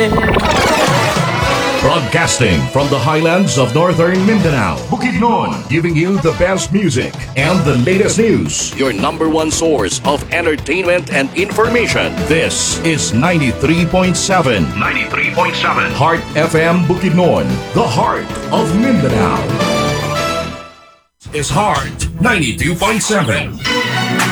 Broadcasting from the highlands of northern Mindanao, Bukidnon, giving you the best music and the latest news. Your number one source of entertainment and information. This is 93.7. 93.7. Heart FM Bukidnon, the heart of Mindanao. Is Heart 92.7.